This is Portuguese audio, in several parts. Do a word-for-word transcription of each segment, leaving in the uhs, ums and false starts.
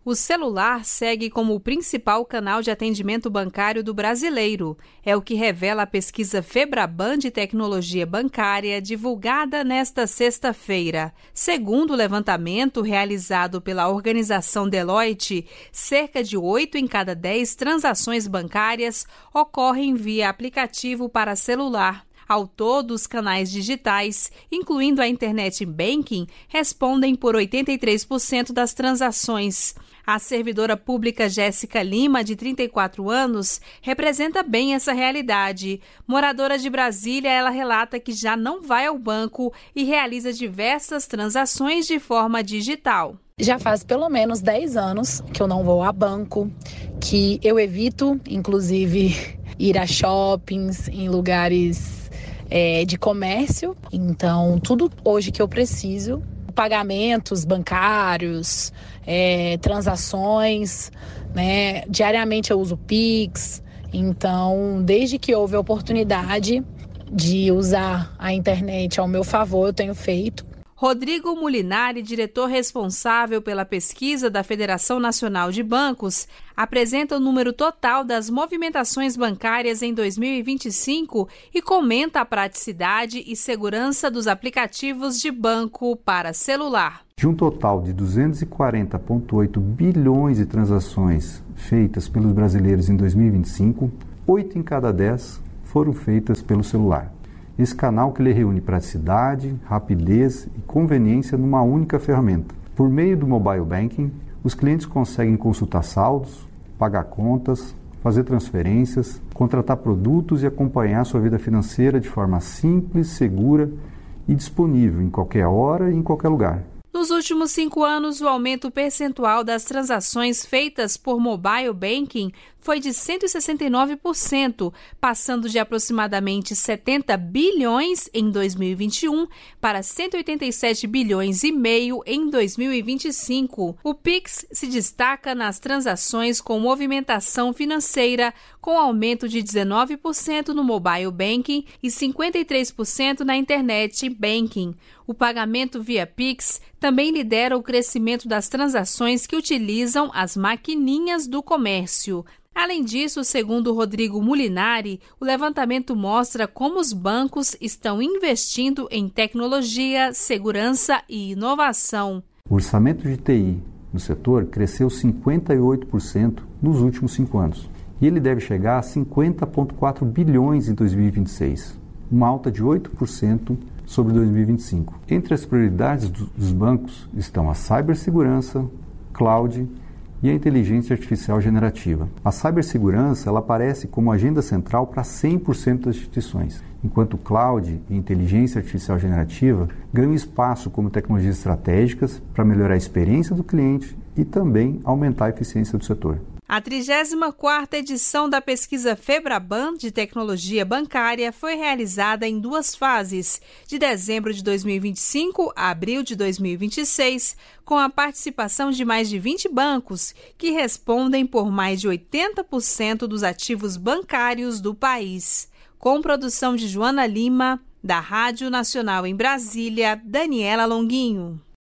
O celular segue como o principal canal de atendimento bancário do brasileiro. É o que revela a pesquisa Febraban de Tecnologia Bancária, divulgada nesta sexta-feira. Segundo o levantamento realizado pela organização Deloitte, cerca de oito em cada dez transações bancárias ocorrem via aplicativo para celular. Ao todo, os canais digitais, incluindo a Internet Banking, respondem por oitenta e três por cento das transações. A servidora pública Jéssica Lima, de trinta e quatro anos, representa bem essa realidade. Moradora de Brasília, ela relata que já não vai ao banco e realiza diversas transações de forma digital. Já faz pelo menos dez anos que eu não vou a banco, que eu evito, inclusive, ir a shoppings, em lugares é, de comércio. Então, tudo hoje que eu preciso, pagamentos bancários, é, transações, né? Diariamente eu uso Pix. Então, desde que houve a oportunidade de usar a internet ao meu favor, eu tenho feito. Rodrigo Mulinari, diretor responsável pela pesquisa da Federação Nacional de Bancos, apresenta o número total das movimentações bancárias em dois mil e vinte e cinco e comenta a praticidade e segurança dos aplicativos de banco para celular. De um total de duzentos e quarenta vírgula oito bilhões de transações feitas pelos brasileiros em dois mil e vinte e cinco, oito em cada dez foram feitas pelo celular. Esse canal que lhe reúne praticidade, rapidez e conveniência numa única ferramenta. Por meio do mobile banking, os clientes conseguem consultar saldos, pagar contas, fazer transferências, contratar produtos e acompanhar sua vida financeira de forma simples, segura e disponível em qualquer hora e em qualquer lugar. Nos últimos cinco anos, o aumento percentual das transações feitas por mobile banking foi de cento e sessenta e nove por cento, passando de aproximadamente setenta bilhões em dois mil e vinte e um para cento e oitenta e sete bilhões e meio em dois mil e vinte e cinco. O Pix se destaca nas transações com movimentação financeira, com aumento de dezenove por cento no mobile banking e cinquenta e três por cento na internet banking. O pagamento via Pix também lidera o crescimento das transações que utilizam as maquininhas do comércio. Além disso, segundo Rodrigo Mulinari, o levantamento mostra como os bancos estão investindo em tecnologia, segurança e inovação. O orçamento de T I no setor cresceu cinquenta e oito por cento nos últimos cinco anos e ele deve chegar a cinquenta vírgula quatro bilhões em dois mil e vinte e seis, uma alta de oito por cento sobre dois mil e vinte e cinco. Entre as prioridades dos bancos estão a cibersegurança, cloud e a inteligência artificial generativa. A cibersegurança ela aparece como agenda central para cem por cento das instituições, enquanto cloud e inteligência artificial generativa ganham espaço como tecnologias estratégicas para melhorar a experiência do cliente e também aumentar a eficiência do setor. A trigésima quarta edição da pesquisa Febraban de Tecnologia Bancária foi realizada em duas fases, de dezembro de dois mil e vinte e cinco a abril de dois mil e vinte e seis, com a participação de mais de vinte bancos, que respondem por mais de oitenta por cento dos ativos bancários do país. Com produção de Joana Lima, da Rádio Nacional em Brasília, Daniela Longuinho.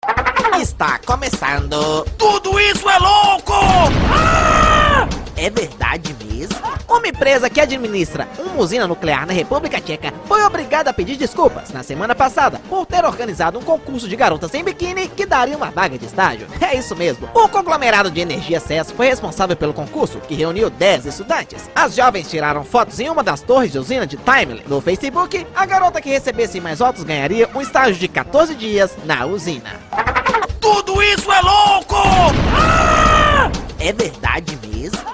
Está começando. Tudo isso é louco! Ah! É verdade mesmo? Uma empresa que administra uma usina nuclear na República Tcheca foi obrigada a pedir desculpas na semana passada por ter organizado um concurso de garotas sem biquíni que daria uma vaga de estágio. É isso mesmo. O conglomerado de energia C E S foi responsável pelo concurso, que reuniu dez estudantes. As jovens tiraram fotos em uma das torres de usina de Timeline no Facebook. A garota que recebesse mais votos ganharia um estágio de quatorze dias na usina. Tudo isso é louco! Ah! É verdade mesmo?